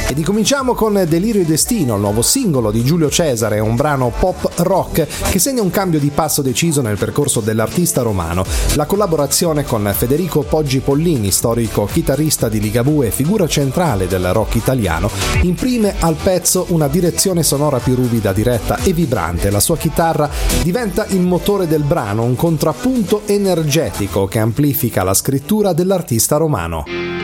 Ed incominciamo con Delirio e Destino, il nuovo singolo di Giulio Cesare, un brano pop rock che segna un cambio di passo deciso nel percorso dell'artista romano. La collaborazione con Federico Poggi Pollini, storico chitarrista di Ligabue e figura centrale del rock italiano, imprime al pezzo una direzione sonora più ruvida, diretta e vibrante. La sua chitarra diventa il motore del brano, un contrappunto energetico che amplifica la scrittura dell'artista romano.